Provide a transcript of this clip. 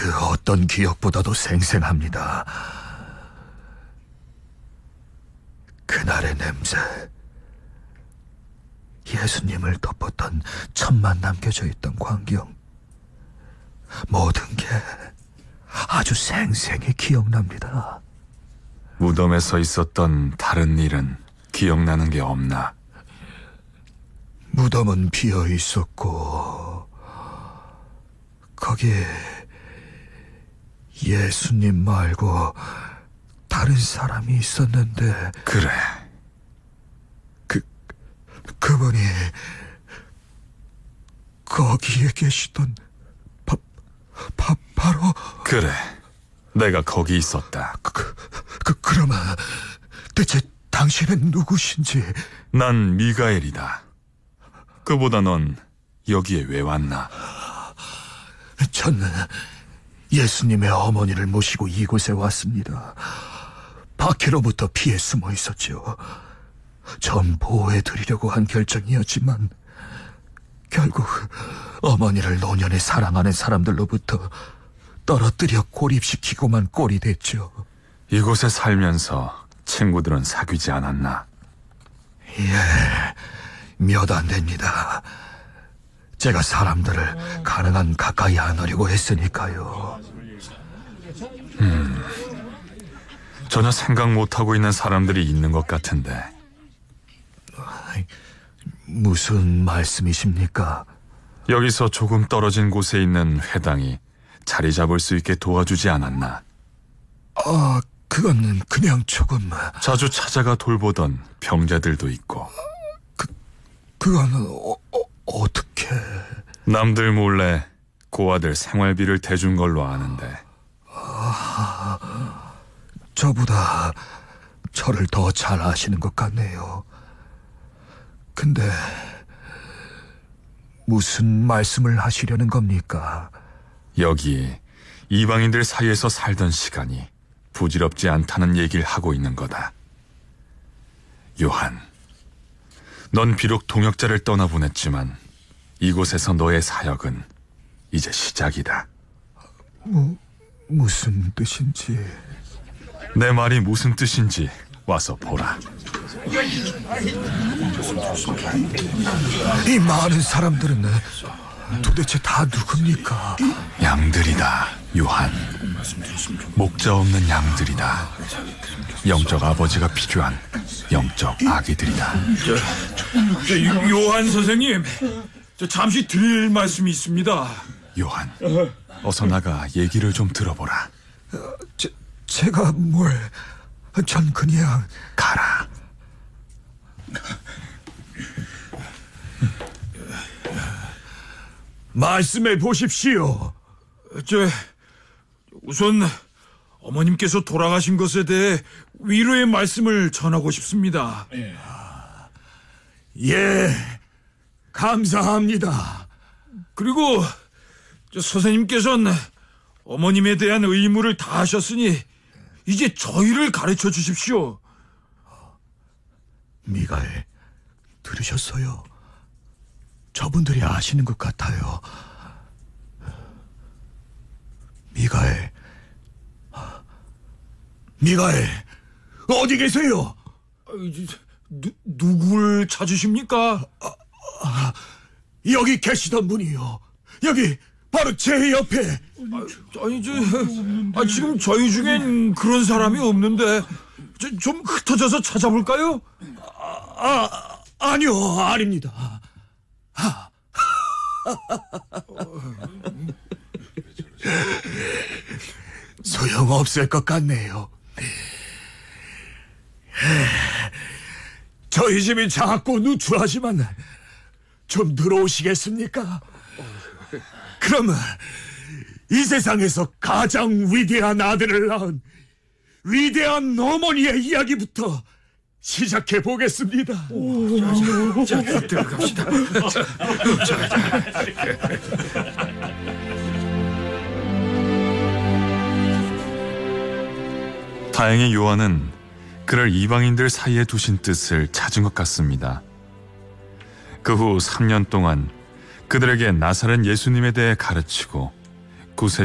그 어떤 기억보다도 생생합니다. 그날의 냄새, 예수님을 덮었던 천만 남겨져 있던 광경, 모든 게 아주 생생히 기억납니다. 무덤에서 있었던 다른 일은 기억나는 게 없나? 무덤은 비어 있었고 거기에 예수님 말고 다른 사람이 있었는데. 그래. 그분이 거기에 계시던 바로. 그래, 내가 거기 있었다. 그러면 대체 당신은 누구신지? 난 미가엘이다. 그보다 넌 여기에 왜 왔나? 저는 예수님의 어머니를 모시고 이곳에 왔습니다. 박해로부터 피해 숨어 있었죠. 전 보호해드리려고 한 결정이었지만 결국 어머니를 노년에 사랑하는 사람들로부터 떨어뜨려 고립시키고만 꼴이 됐죠. 이곳에 살면서 친구들은 사귀지 않았나? 예, 몇 안 됩니다. 제가 사람들을 가능한 가까이 안 하려고 했으니까요. 전혀 생각 못하고 있는 사람들이 있는 것 같은데. 무슨 말씀이십니까? 여기서 조금 떨어진 곳에 있는 회당이 자리 잡을 수 있게 도와주지 않았나? 그건 그냥 조금. 자주 찾아가 돌보던 병자들도 있고. 그건 어떻게? 남들 몰래 고아들 생활비를 대준 걸로 아는데. 저보다 저를 더 잘 아시는 것 같네요. 근데 무슨 말씀을 하시려는 겁니까? 여기 이방인들 사이에서 살던 시간이 부질없지 않다는 얘기를 하고 있는 거다. 요한, 넌 비록 동역자를 떠나보냈지만 이곳에서 너의 사역은 이제 시작이다. 무슨 뜻인지. 내 말이 무슨 뜻인지 와서 보라. 이 많은 사람들은 도대체 다 누굽니까? 양들이다, 요한. 목자 없는 양들이다. 영적 아버지가 필요한 영적 아기들이다. 요한 선생님, 저 잠시 드릴 말씀이 있습니다. 요한, 어서 나가 얘기를 좀 들어보라. 제가 뭘? 전 그냥 가라. 말씀해 보십시오. 우선 어머님께서 돌아가신 것에 대해 위로의 말씀을 전하고 싶습니다. 예, 감사합니다. 그리고 선생님께서는 어머님에 대한 의무를 다하셨으니 이제 저희를 가르쳐 주십시오. 미가엘, 들으셨어요? 저분들이 아시는 것 같아요. 미가엘, 어디 계세요? 누굴 찾으십니까? 여기 계시던 분이요. 여기 바로 제 옆에. 지금 저희 중엔 그런 사람이 없는데 좀 흩어져서 찾아볼까요? 아니요, 아닙니다. 소용없을 것 같네요. 저희 집이 작고 누추하지만 좀 들어오시겠습니까? 그러면 이 세상에서 가장 위대한 아들을 낳은 위대한 어머니의 이야기부터 시작해 보겠습니다. 자, 들어갑시다. 다행히 요한은 그를 이방인들 사이에 두신 뜻을 찾은 것 같습니다. 그 후 3년 동안 그들에게 나사렛 예수님에 대해 가르치고 구세